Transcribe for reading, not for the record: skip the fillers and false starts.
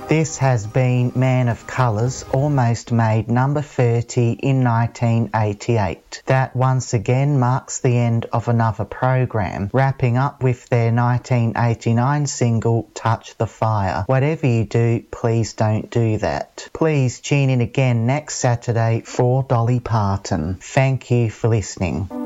This has been Man of Colours, almost made number 30 in 1988. That once again marks the end of another program, wrapping up with their 1989 single Touch the Fire. Whatever you do, please don't do that. Please tune in again next Saturday for Dolly Parton. Thank you for listening.